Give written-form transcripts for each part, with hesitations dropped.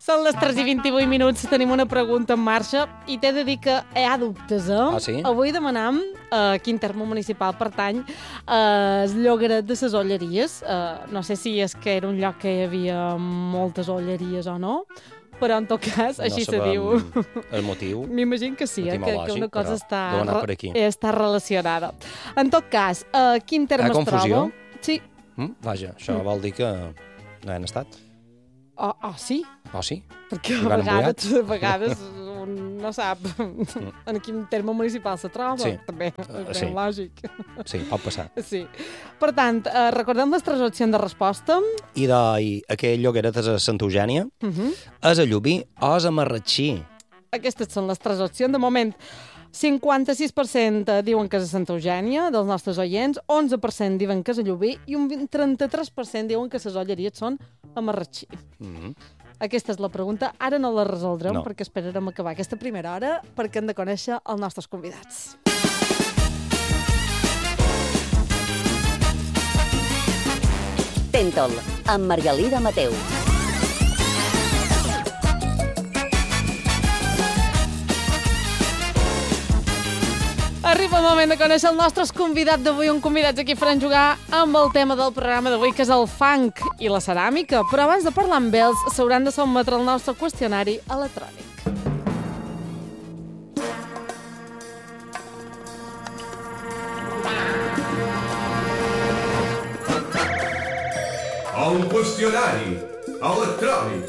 Són les 3:28, tenim una pregunta en marxa i t'he de dir que hi ha dubtes, eh? Ah, sí? Avui demanam a quin terme municipal pertany el Llogaret de les Olleries. No sé si és que era un lloc que hi havia moltes olleries o no, però en tot cas així se diu. El motiu. M'imagino que sí, que una cosa està relacionada. En tot cas, quin terme es troba? Confusió? Sí. Vaja, això vol dir que no han estat. Sí. Sí? Perquè a vegades no sap en quin terme municipal se troba. Sí. També és ben lògic. Sí, pot passar. Sí. Per tant, recordem les 3 opcions de resposta. I aquell Llogaret és a Santa Eugènia, és a Llubí o és a Marratxí. Aquestes són les 3 opcions. De moment, 56% diuen que és a Santa Eugènia, dels nostres oients, 11% diuen que és a Llubí i un 33% diuen que les olleries són a Marratxí. Aquesta és la pregunta. Ara no la resoldrem perquè esperarem acabar aquesta primera hora perquè hem de conèixer els nostres convidats. Tentol, amb Margalida Mateu. Arriba el moment de conèixer el nostre convidat d'avui, un convidat aquí faran jugar amb el tema del programa d'avui, que és el funk i la ceràmica. Però abans de parlar amb ells, s'hauran de sotmetre el nostre qüestionari electrònic. El qüestionari electrònic.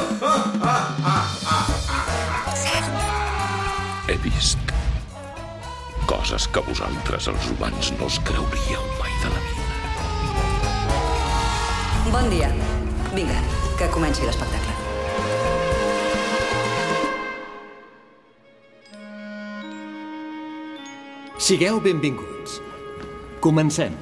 He vist coses que vosaltres, els humans, no us creuríeu mai de la vida. Bon dia. Vinga, que comenci l'espectacle. Sigueu benvinguts. Comencem.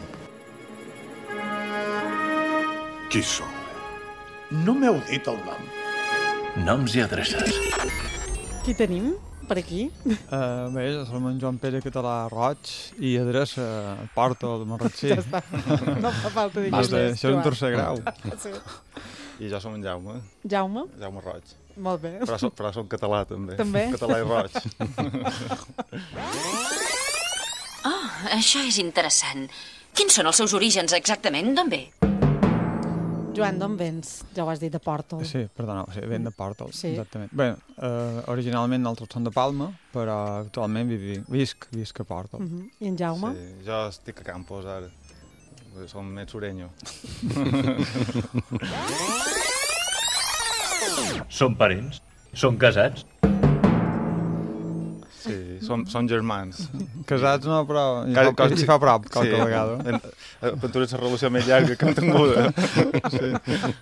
Qui sou? No m'heu dit el nom. Noms i adreces. Qui tenim per aquí? Bé, som en Joan Pere Català Roig i adreça Porto de Marratxí. Ja està. No fa falta dir res. Això és un tercer grau. Sí. I jo som en Jaume. Jaume? Jaume Roig. Molt bé. Però som català, també. També? Català i roig. Això és interessant. Quins són els seus orígens exactament? D'on ve? Joan, d'on vens? Ja ho has dit, de Pòrtol. Sí, perdoneu, ven de Pòrtol, sí. Exactament. Bé, originalment nosaltres som de Palma, però actualment visc a Pòrtol. I en Jaume? Sí, jo estic a Campos, ara. Som més sureño. Són parents? Són casats? Sí, són germans. Casats no, però hi fa prop qualque vegada. Aventura és la relació més llarga que hem tingut. Sí.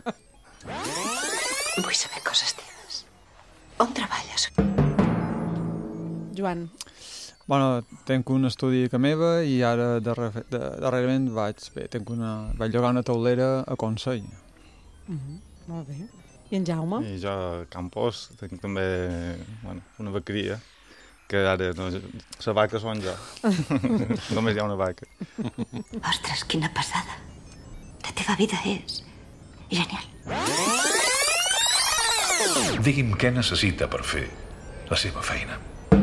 Vull saber coses teves. On treballes? Joan. Bueno, tinc un estudi a meva i ara darrerament vaig llogar una taulera a Consell. Molt bé. I en Jaume? I jo a Campos tinc també una vaqueria, que ara la vaca són jo. Només hi ha una vaca. Ostres, quina passada. La teva vida és genial. Digui'm què necessita per fer la seva feina.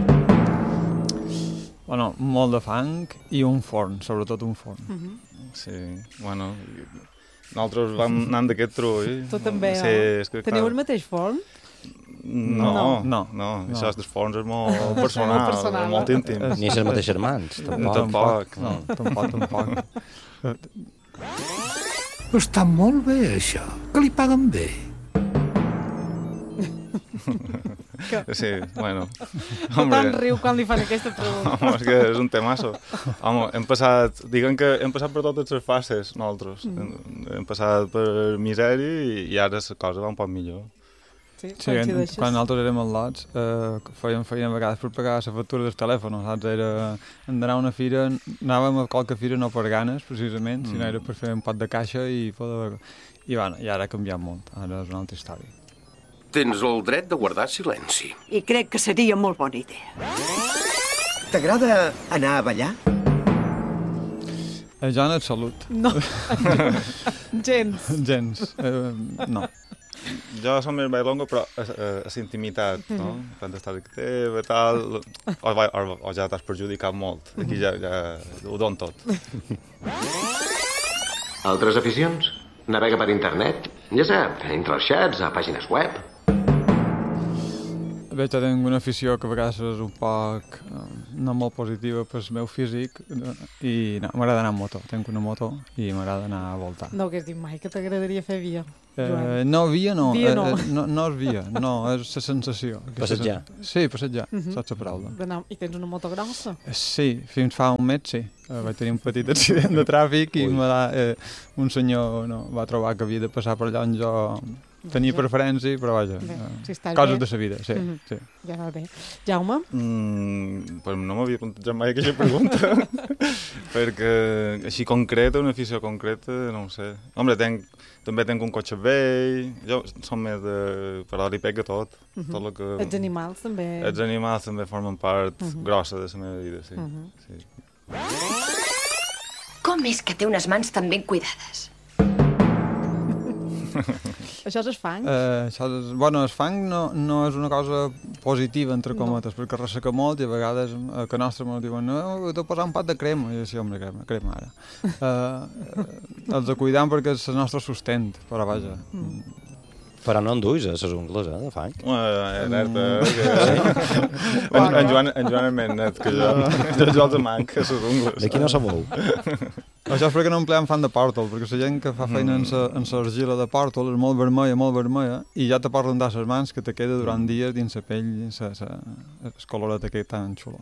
Bueno, molt de fang i un forn, sobretot un forn. Sí, bueno, nosaltres vam anar d'aquest trull. Tu també, Teniu el mateix forn? No. Això dels forns és molt personal, molt íntim. Ni els mateixos germans, tampoc. Tampoc. Està molt bé, això. Que li paguen bé. Sí, bueno. Tothom riu quan li fan aquesta pregunta. Home, és que és un temasso. Home, hem passat per totes les fases, nosaltres. Hem passat per misèria i ara la cosa va un poc millor. Sí, quan nosaltres érem al lots, feien a vegades per pagar la factura del telèfon, saps? Era d'anar a una fira, anàvem a qualque fira no per ganes, precisament, sinó era per fer un pot de caixa i ara ha canviat molt, ara és una altra història. Tens el dret de guardar silenci. I crec que seria molt bona idea. T'agrada anar a ballar? Jo en absolut. No. Gens. No. Jo som més bailongo, però a la intimitat, no? Quan estàs aquí teva, tal... O ja t'has perjudicat molt. Aquí ja ho don tot. Altres aficions? Navega per internet? Ja sap, entre els xats, a pàgines web... Bé, jo tinc una afició que a vegades és un poc no molt positiva pel meu físic i m'agrada anar amb moto. Tinc una moto i m'agrada anar a voltar. No hagués dit mai que t'agradaria fer via. No, via no. Via no. No és via, no, és la sensació. Passejar. Sí, passejar, saps la paraula. I tens una moto grossa? Sí, fins fa un mes sí. Vaig tenir un petit accident de tràfic i un senyor va trobar que havia de passar per allà on jo tenia preferència, però vaja, coses de la vida, sí. Ja va bé. Jaume? Pues no m'havia plantejat mai aquesta pregunta, perquè així concreta, una afició concreta, no ho sé. Home, també tinc un cotxe vell, jo som més de... però li pega tot. Els animals també... Els animals també formen part grossa de la meva vida, sí. Com és que té unes mans tan ben cuidades? Això és fang? Bueno, el fang no és una cosa positiva, entre cometes, perquè resseca molt i a vegades a que nostre me diuen no, t'he posat un pot de crema. I jo sí, home, crema ara. Els cuidam perquè és el nostre sustent, però vaja. Però no en duis, a les ungles, de fang. Alerta. En Joan és més net que jo. Jo els manc, a les ungles. D'aquí no se mou. Això és perquè no empleem fan de pòrtol, perquè la gent que fa feina en l'argila de pòrtol és molt vermella, i ja te pots rentar les mans que te queda durant dies dins la pell, el coloret aquest tan xulo.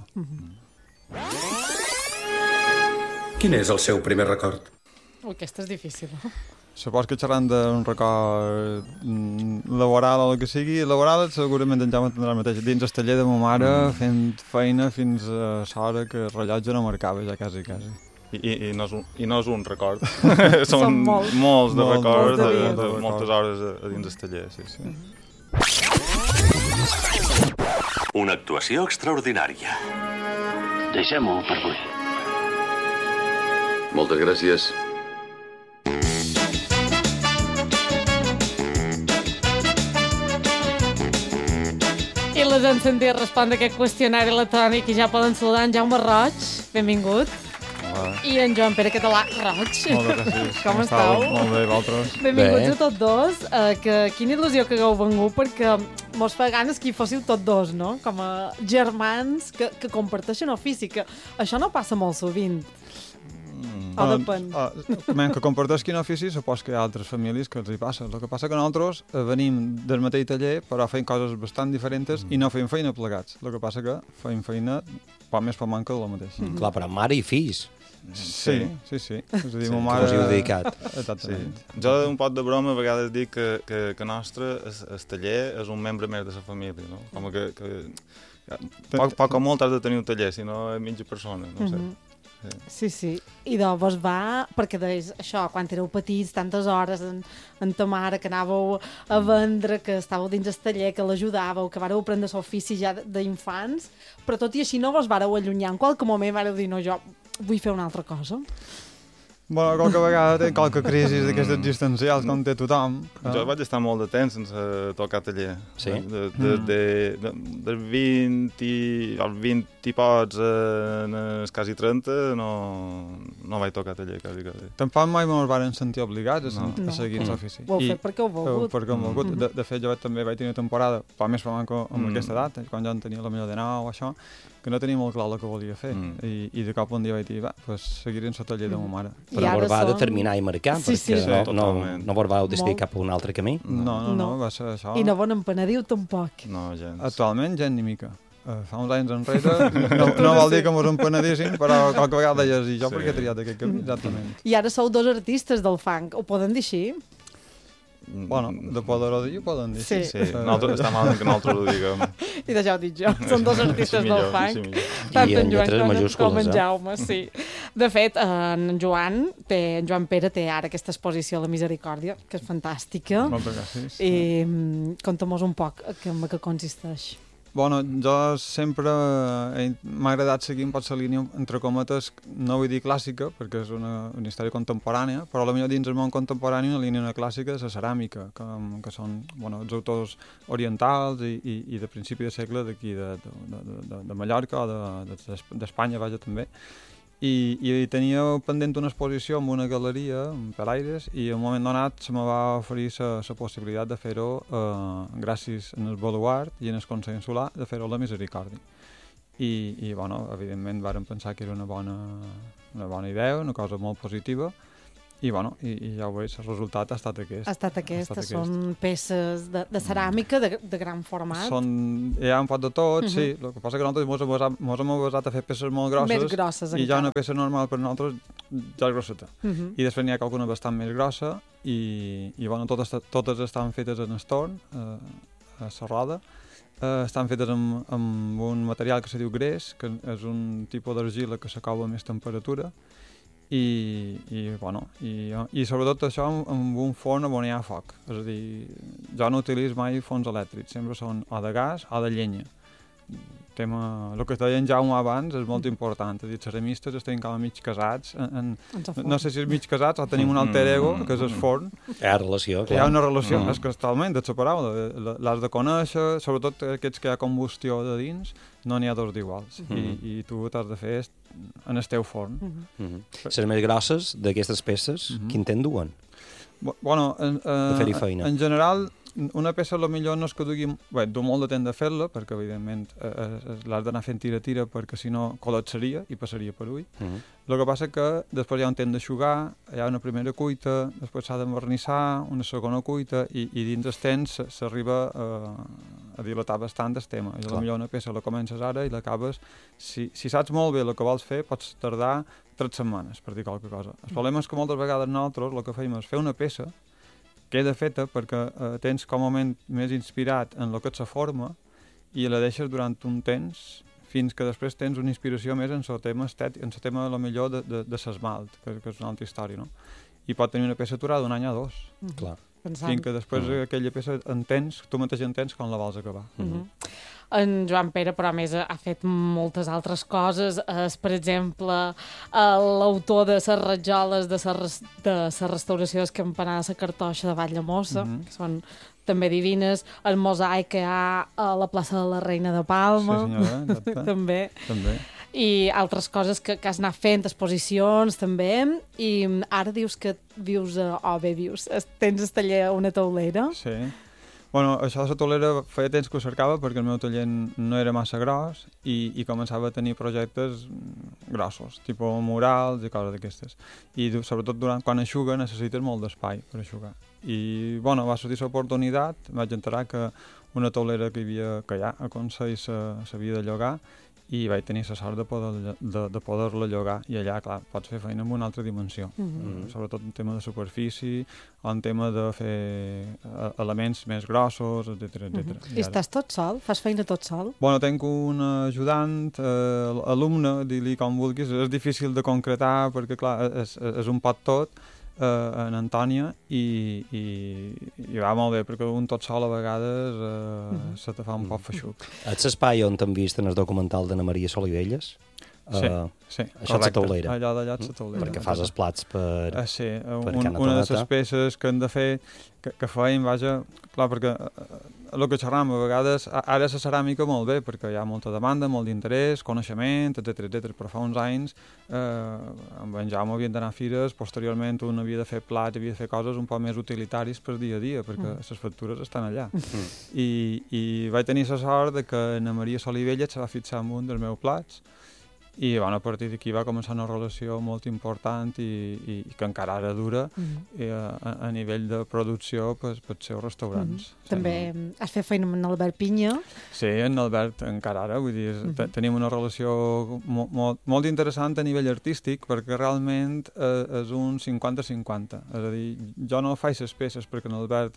Quin és el seu primer record? Aquesta és difícil. Supos que xerrant d'un record laboral o el que sigui, laboral segurament en Jaume tindrà el mateix. Dins el taller de ma mare, fent feina fins a l'hora que el rellotge no marcava, ja quasi. I no és un record. Són molts de records, de moltes hores a dins el taller, sí. Una actuació extraordinària. Deixem-ho per avui. Moltes gràcies. I les han sentit respondre aquest qüestionari electrònic i ja poden saludar en Jaume Roig. Benvingut. Hola. I en Joan Pere Català Roig. Moltes gràcies. Com estàu? Molt bé, vosaltres. Benvinguts a tots dos. Quina il·lusió que hagueu vengut, perquè mos fa ganes que hi fóssiu tots dos, no? Com a germans que comparteixen ofici, que això no passa molt sovint. O depèn. Que comparteixin ofici, supos que hi ha altres famílies que els hi passa. El que passa que nosaltres venim del mateix taller, però fem coses bastant diferents i no fem feina plegats. El que passa que fem feina poc més per manca de la mateixa. Clar, però mare i fills. Sí. És a dir, ma Que mare... us hi heu dedicat. Exactament. Jo, un pot de broma, a vegades dic que nostre, el taller, és un membre més de la família, no? Com que poc o molt has de tenir un taller, si no és mitja persona, no sé. Sí. I llavors perquè deies això, quan éreu petits, tantes hores en ta mare, que anàveu a vendre, que estàveu dins el taller, que l'ajudàveu, que vareu aprendre l'ofici ja d'infants, però tot i així no vos vareu allunyar. En qualque moment vareu dir, no, jo vull fer una altra cosa. Bueno, qualque vegada té qualque crisi d'aquestes existencials, com té tothom. Jo vaig estar molt de temps sense tocar taller. Sí? Dels 20 i pocs quasi 30 no vaig tocar taller, quasi. Tampoc mai ens varen sentir obligats a seguir l'ofici. Ho heu fet perquè heu volgut. Perquè heu volgut. De fet, jo també vaig tenir una temporada, poc més per manco amb aquesta edat, quan jo en tenia la millor de 9 o això, que no tenia molt clar el que volia fer. I de cop un dia vaig dir, pues seguiré en el taller de ma mare. Però vos va determinar i marcar, perquè no vos vau decidir cap a un altre camí? No, va ser això. I no vos en penediu tampoc? No, gens. Actualment, gens ni mica. Fa uns anys enrere, no vol dir que mos en penedíssim, però qualque vegada deies, i jo per què he triat aquest camí, exactament. I ara sou dos artistes del funk, ho poden dir així? Bueno, de poder-ho dir, ho poden dir. Sí. Està mal que nosaltres ho diguem. I d'això ho dic jo. Són dos artistes del funk. Tant en Joan com en Jaume, sí. De fet, en Joan Pere té ara aquesta exposició a la Misericòrdia, que és fantàstica. Moltes gràcies. I conta'm-nos un poc en què consisteix. Bueno, jo sempre m'ha agradat seguir potser la línia, entre cometes, no vull dir clàssica, perquè és una història contemporània, però potser dins del món contemporani una línia clàssica és la ceràmica, que són els autors orientals i de principi de segle d'aquí, de Mallorca o d'Espanya, vaja, també. I tenia pendent una exposició en una galeria, en Pelaires, i en un moment donat se me va oferir la possibilitat de fer-ho, gràcies al Baluart i en el Consell Insular, de fer-ho a la Misericòrdia. I evidentment vàrem pensar que era una bona idea, una cosa molt positiva, i ja ho veig, el resultat ha estat aquest. Ha estat aquest. Són peces de ceràmica de gran format. Hi ha un pot de tot, sí. El que passa que nosaltres ens hem basat a fer peces molt grosses. Més grosses, i ja una peça normal per nosaltres ja és grosseta. I després n'hi ha alguna bastant més grossa i totes estan fetes en estorn, a la roda. Estan fetes amb un material que se diu gres, que és un tipus d'argila que s'acaba a més temperatura, i sobretot això amb un forn on hi ha foc. És a dir, jo no utilitzo mai forns elèctrics, sempre són o de gas o de llenya. El que deia en Jaume abans és molt important, és a dir, els ceramistes estem com mig casats, no sé si és mig casats o tenim un alter ego, que és el forn. Hi ha relació, clar. Hi ha una relació, és que totalment, és la paraula, l'has de conèixer, sobretot aquests que hi ha combustió de dins, no n'hi ha dos d'iguals, i tu t'has de fer en el teu forn. Les més grosses d'aquestes peces, quin temps duen? De fer-hi feina. En general, una peça potser no és que dugui molt de temps de fer-la, perquè evidentment l'has d'anar fent tira perquè si no col·lapsaria i passaria per ull. El que passa que després hi ha un temps d'eixugar, hi ha una primera cuita, després s'ha d'envernissar, una segona cuita i dins del temps s'arriba a dilatar bastant el tema. I potser una peça la comences ara i l'acabes. Si saps molt bé el que vols fer, pots tardar 3 setmanes per dir qualque cosa. El problema és que moltes vegades nosaltres el que fèiem és fer una peça queda feta perquè tens com a moment més inspirat en el que és la forma i la deixes durant un temps fins que després tens una inspiració més en el tema estètic, en el tema millor de l'esmalt, que és una altra història, no? I pot tenir una peça aturada d'un any o dos. Clar. Fins que després aquella peça tu mateix entens com la vols acabar. En Joan Pere, però a més, ha fet moltes altres coses. És, per exemple, l'autor de les rajoles de la restauració del campanar de la Cartoixa de Valldemossa, que són també divines. El mosaic que hi ha a la plaça de la Reina de Palma. Sí, senyora. També. I altres coses que has anat fent, exposicions, també. I ara dius que vius tens el taller a una taulera. Sí. Bueno, això de la taulera feia temps que ho cercava perquè el meu taller no era massa gros i començava a tenir projectes grossos, tipus murals i coses d'aquestes. I sobretot quan eixuga necessites molt d'espai per eixugar. I va sortir l'oportunitat, vaig enterar que una taulera que hi ha a Consell s'havia de llogar i vaig tenir la sort de poder-la llogar i allà, clar, pots fer feina en una altra dimensió, sobretot en tema de superfície o en tema de fer elements més grossos, etc. I estàs tot sol? Fas feina tot sol? Bueno, tinc un ajudant, alumne, dir-li com vulguis, és difícil de concretar perquè, clar, és un pot tot, en Antònia i va molt bé perquè un tot sol a vegades se te fa un poc feixuc. És l'espai on t'hem vist en el documental d'Anna Maria Solivelles? Sí, això és la taulera. Allà d'allà és la taulera. Perquè fas els plats per sí, una de les peces que hem de fer, que feim, vaja, clar, perquè el que xerram a vegades, ara la ceràmica molt bé, perquè hi ha molta demanda, molt d'interès, coneixement, etc. Però fa uns anys amb en Jaume havien d'anar a fires, posteriorment un havia de fer plats, havia de fer coses un poc més utilitaris per dia a dia, perquè les factures estan allà. I vaig tenir la sort que Anna Maria Solivelles se va fixar en un dels meus plats i a partir d'aquí va començar una relació molt important i que encara ara dura a nivell de producció pels seus restaurants. També has fet feina amb Albert Pinya. Sí, en Albert encara ara, vull dir, tenim una relació molt interessant a nivell artístic perquè realment és un 50-50. És a dir, jo no faig les peces perquè en Albert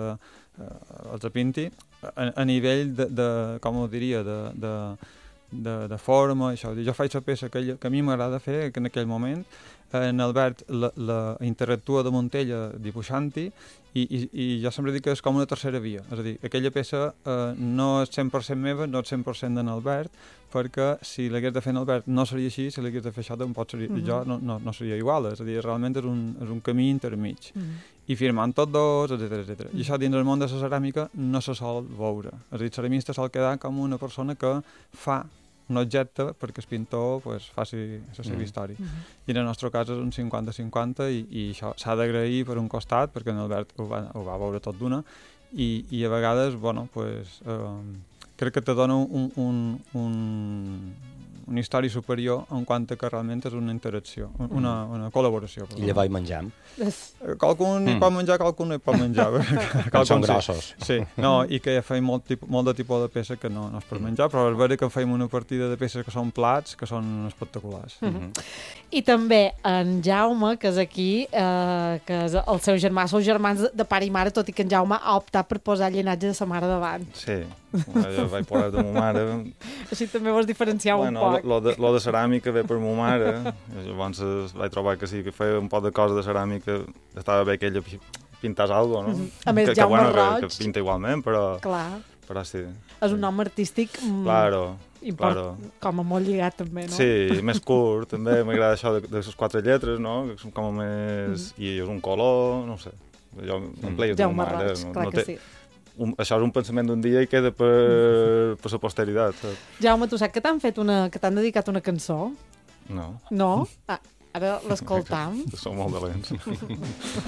els apinti a nivell de com ho diria, de forma, això. Jo faig la peça que a mi m'agrada fer, que en aquell moment, en Albert interactua de Montella dibuixant-hi i jo sempre dic que és com una tercera via. És a dir, aquella peça no és 100% meva, no és 100% d'en Albert, perquè si l'hagués de fer en Albert no seria així, si l'hagués de fer això tampoc seria, jo no seria igual. És a dir, realment és un camí intermig. I firmant tots dos, etc. I això dins del món de la ceràmica no se sol veure. És a dir, el ceramista sol quedar com una persona que fa un objecte perquè el pintor faci la seva història. I en el nostre cas és un 50-50 i això s'ha d'agrair per un costat, perquè en Albert ho va veure tot d'una, i a vegades, crec que te dona una història superior en quant que realment és una interacció, una col·laboració. I llavors hi menjam. Qualcun hi pot menjar, qualcun no hi pot menjar. Són grossos. Sí, i que feim molt de tipus de peça que no es pot menjar, però és vera que feim una partida de peces que són plats, que són espectaculars. I també en Jaume, que és aquí, que és el seu germà, sou germans de pare i mare, tot i que en Jaume ha optat per posar llinatge de sa mare davant. Sí, jo vaig posar de ma mare. Així també vos diferenciau un poc. Lo de ceràmica ve per ma mare, llavors vaig trobar que sí, que feia un poc de cosa de ceràmica, estava bé que ella pintàs alguna cosa, no? A més, Jaume Roig... Que pinta igualment, però sí. És un nom artístic com a molt lligat també, no? Sí, més curt, també, m'agrada això de les 4 lletres, no? Que són com a més... I és un color, no sé. Jo em pleia de ma mare. Jaume Roig, clar que sí. Això és un pensament d'un dia i queda per la posteritat. Jaume, tu saps que t'han dedicat una cançó? No. No? Ara l'escoltam. Som molt dolents.